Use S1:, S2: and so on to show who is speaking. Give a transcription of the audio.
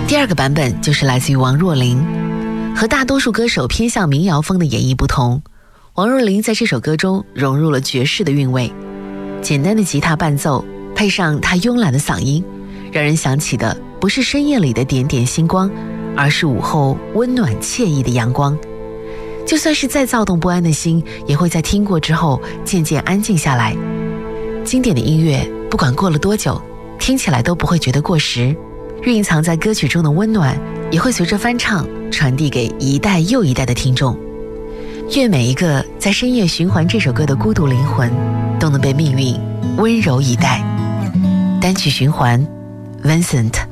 S1: 第二个版本就是来自于王若琳。和大多数歌手偏向民谣风的演绎不同，王若琳在这首歌中融入了爵士的韵味，简单的吉他伴奏配上她慵懒的嗓音，让人想起的不是深夜里的点点星光，而是午后温暖惬意的阳光。就算是再躁动不安的心，也会在听过之后渐渐安静下来。经典的音乐不管过了多久，听起来都不会觉得过时，蕴藏在歌曲中的温暖也会随着翻唱传递给一代又一代的听众。愿每一个在深夜循环这首歌的孤独灵魂都能被命运温柔以待。单曲循环 Vincent。